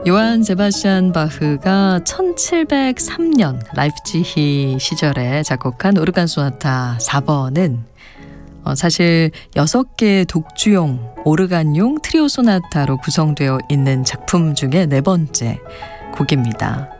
요한 세바스찬 바흐가 1703년 라이프치히 시절에 작곡한 오르간 소나타 4번은 사실 6개의 독주용 오르간용 트리오 소나타로 구성되어 있는 작품 중에 4번째 곡입니다.